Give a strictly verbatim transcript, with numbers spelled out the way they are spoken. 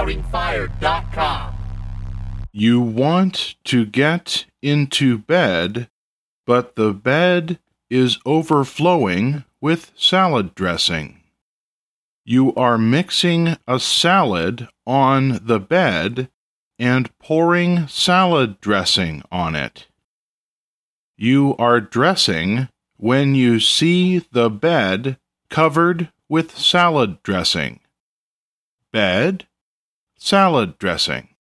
spouting fire dot com. You want to get into bed, but the bed is overflowing with salad dressing. You are mixing a salad on the bed and pouring salad dressing on it. You are dressing when you see the bed covered with salad dressing. Bed, salad dressing.